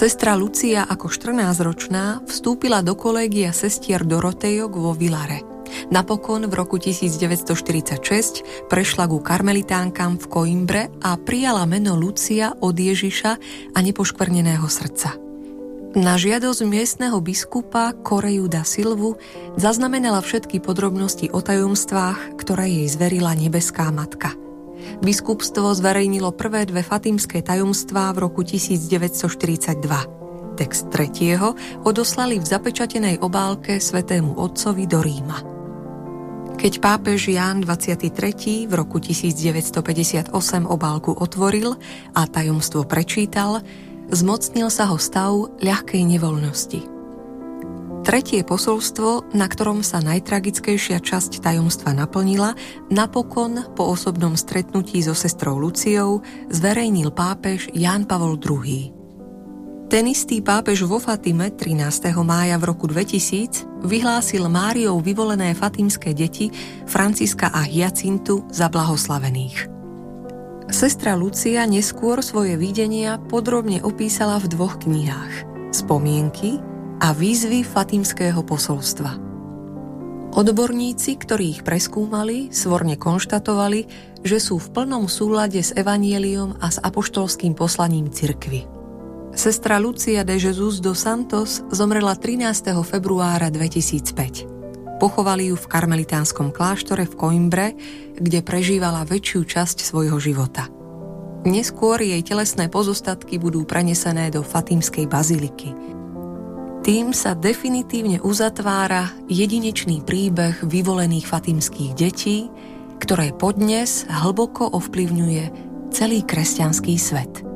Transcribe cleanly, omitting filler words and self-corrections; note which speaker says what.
Speaker 1: Sestra Lucia ako 14-ročná vstúpila do kolégia sestier Dorotejok vo Villare. Napokon v roku 1946 prešla ku karmelitánkam v Coimbre a prijala meno Lucia od Ježiša a nepoškvrneného srdca. Na žiadosť miestneho biskupa Coreju da Silvu zaznamenala všetky podrobnosti o tajomstvách, ktoré jej zverila nebeská matka. Biskupstvo zverejnilo prvé dve fatimské tajomstvá v roku 1942. Text tretieho odoslali v zapečatenej obálke svätému otcovi do Ríma. Keď pápež Ján 23. v roku 1958 obálku otvoril a tajomstvo prečítal, zmocnil sa ho stav ľahkej nevoľnosti. Tretie posolstvo, na ktorom sa najtragickejšia časť tajomstva naplnila, napokon po osobnom stretnutí so sestrou Luciou zverejnil pápež Ján Pavol II. Ten istý pápež vo Fatime 13. mája v roku 2000 vyhlásil Máriou vyvolené fatimské deti Franciska a Hyacintu za blahoslavených. Sestra Lucia neskôr svoje videnia podrobne opísala v dvoch knihách: Spomienky a výzvy fatimského posolstva. Odborníci, ktorí ich preskúmali, svorne konštatovali, že sú v plnom súlade s evanjeliom a s apoštolským poslaním cirkvi. Sestra Lucia de Jesus dos Santos zomrela 13. februára 2005. Pochovali ju v karmelitánskom kláštore v Coimbre, kde prežívala väčšiu časť svojho života. Neskôr jej telesné pozostatky budú prenesené do Fatimskej baziliky. Tým sa definitívne uzatvára jedinečný príbeh vyvolených fatimských detí, ktoré podnes hlboko ovplyvňuje celý kresťanský svet.